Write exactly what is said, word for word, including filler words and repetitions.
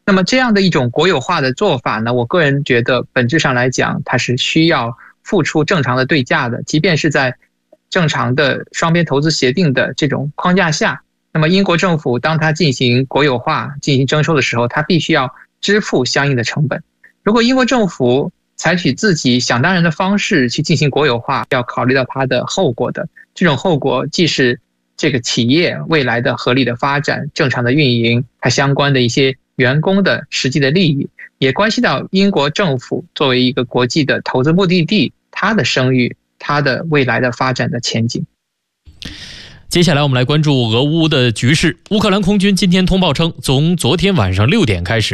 那么这样的一种国有化的做法呢，我个人觉得本质上来讲，它是需要付出正常的对价的，即便是在正常的双边投资协定的这种框架下，那么英国政府当它进行国有化、进行征收的时候，它必须要支付相应的成本。如果英国政府采取自己想当然的方式去进行国有化，要考虑到它的后果的，这种后果既是这个企业未来的合理的发展、正常的运营，它相关的一些员工的实际的利益，也关系到英国政府作为一个国际的投资目的地，它的声誉、它的未来的发展的前景。 接下来我们来关注俄乌的局势。乌克兰空军今天通报称，从昨天晚上六点开始，